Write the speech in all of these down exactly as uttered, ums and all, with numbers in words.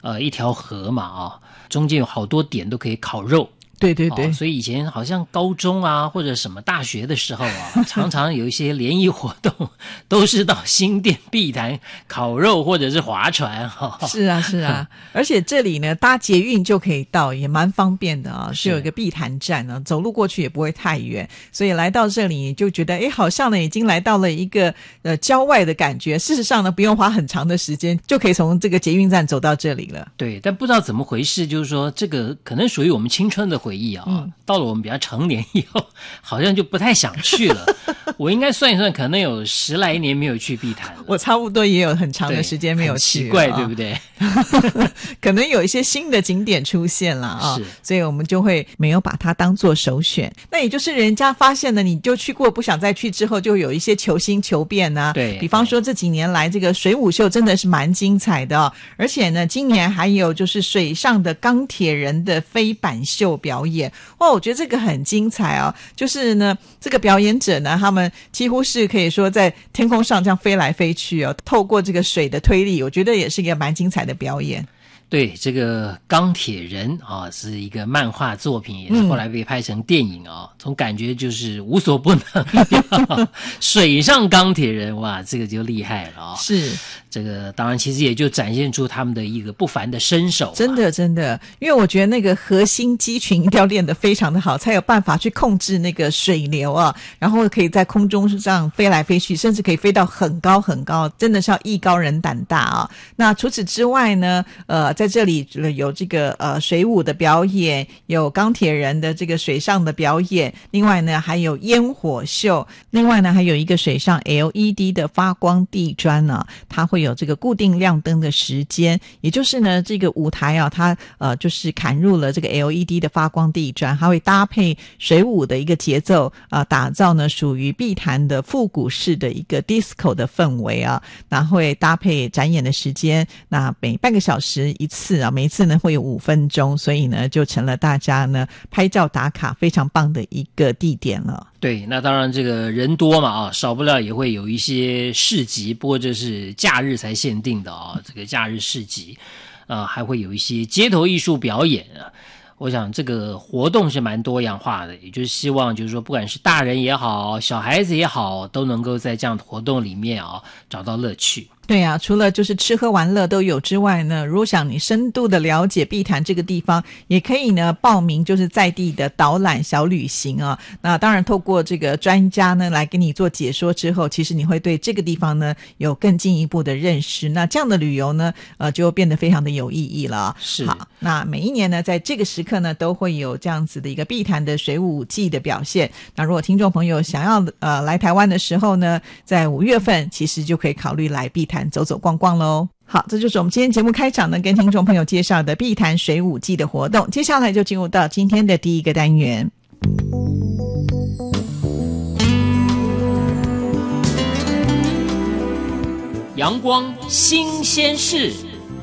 呃一条河嘛啊，中间有好多点都可以烤肉。 对对对、 哦，所以以前好像高中啊或者什么大学的时候啊，常常有一些联谊活动都是到新店碧潭烤肉或者是划船、哦、 是啊是啊而且这里呢搭捷运就可以到，也蛮方便的啊，是有一个碧潭站啊，走路过去也不会太远，所以来到这里就觉得诶好像呢已经来到了一个呃郊外的感觉，事实上呢不用花很长的时间就可以从这个捷运站走到这里了。 对，但不知道怎么回事，就是说这个可能属于我们青春的回忆啊、嗯，到了我们比较成年以后好像就不太想去了我应该算一算可能有十来年没有去碧潭了， 我差不多也有很长的时间没有去， 很奇怪、哦、对不对可能有一些新的景点出现了啊、哦，所以我们就会没有把它当作首选。那也就是人家发现了你就去过不想再去之后，就有一些求新求变啊。 对， 比方说这几年来这个水舞秀真的是蛮精彩的、哦、而且呢今年还有就是水上的钢铁人的飞板秀表演，哇，我觉得这个很精彩哦。就是呢这个表演者呢他们几乎是可以说在天空上这样飞来飞去哦，透过这个水的推力，我觉得也是一个蛮精彩的表演。 对，这个钢铁人啊是一个漫画作品，也是后来被拍成电影啊，总、嗯、感觉就是无所不能水上钢铁人，哇，这个就厉害了啊！ 是这个当然其实也就展现出他们的一个不凡的身手、啊、 真的真的，因为我觉得那个核心肌群一定要练得非常的好，才有办法去控制那个水流啊，然后可以在空中上飞来飞去，甚至可以飞到很高很高，真的是要艺高人胆大啊。那除此之外呢呃在这里有这个呃水舞的表演，有钢铁人的这个水上的表演，另外呢还有烟火秀，另外呢还有一个水上 L E D 的发光地砖呢、啊，它会有这个固定亮灯的时间，也就是呢这个舞台啊它呃就是砍入了这个 L E D 的发光地砖，它会搭配水舞的一个节奏啊、呃，打造呢属于碧潭的复古式的一个 disco 的氛围啊，那会搭配展演的时间，那每半个小时一次啊，每一次呢会有五分钟，所以呢就成了大家呢拍照打卡非常棒的一个地点了。 对，那当然这个人多嘛啊，少不了也会有一些市集，不过这是假日才限定的啊，这个假日市集啊，还会有一些街头艺术表演啊。我想这个活动是蛮多样化的，也就是希望就是说不管是大人也好小孩子也好，都能够在这样的活动里面啊找到乐趣。 对啊，除了就是吃喝玩乐都有之外呢，如果想你深度的了解碧潭这个地方，也可以呢报名就是在地的导览小旅行啊。那当然透过这个专家呢来给你做解说之后，其实你会对这个地方呢有更进一步的认识，那这样的旅游呢呃就变得非常的有意义了。 是， 好，那每一年呢在这个时刻呢都会有这样子的一个碧潭的水舞季的表现。那如果听众朋友想要呃来台湾的时候呢，在五月份其实就可以考虑来碧潭走走逛逛咯。好，这就是我们今天节目开场呢跟听众朋友介绍的碧潭水舞季的活动。接下来就进入到今天的第一个单元， 阳光新鲜事。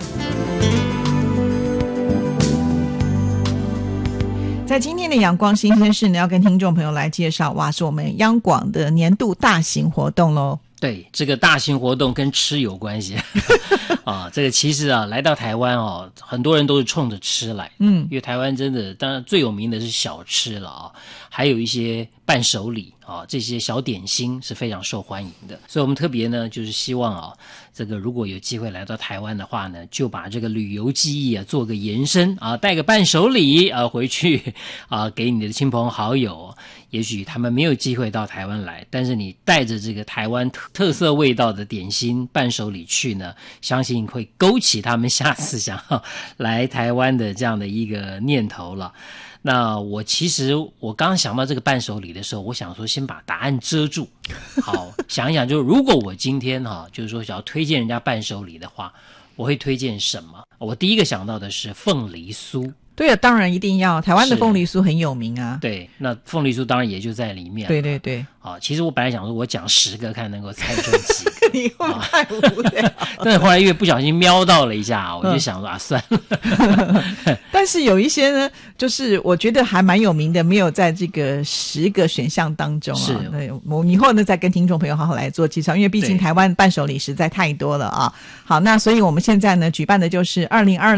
在今天的阳光新鲜事呢，要跟听众朋友来介绍，哇，是我们央广的年度大型活动咯。 对，这个大型活动跟吃有关系啊。这个其实啊，来到台湾哦，很多人都是冲着吃来，嗯，因为台湾真的，当然最有名的是小吃了啊，还有一些伴手礼啊，这些小点心是非常受欢迎的。所以我们特别呢，就是希望啊，这个如果有机会来到台湾的话呢，就把这个旅游记忆啊做个延伸啊，带个伴手礼啊回去啊，给你的亲朋好友。也许他们没有机会到台湾来，但是你带着这个台湾特特色味道的点心伴手礼去呢，相信会勾起他们下次想要来台湾的这样的一个念头了。那我其实我刚想到这个伴手礼的时候，我想说先把答案遮住。好，想一想，就如果我今天哈、啊，就是说想要推荐人家伴手礼的话，我会推荐什么？我第一个想到的是凤梨酥。 对啊，当然一定要，台湾的凤梨酥很有名啊。 对，那凤梨酥当然也就在里面。 对对对。 啊，其实我本来想说我讲十个看能够猜出几个。 你会不会太无聊？ 但是后来因为不小心瞄到了一下，我就想说、嗯、啊，算了。 但是有一些呢，就是我觉得还蛮有名的，没有在这个十个选项当中啊。 是， 我以后呢再跟听众朋友好好来做介绍，因为毕竟台湾伴手礼实在太多了啊。好，那所以我们现在呢举办的就是二零二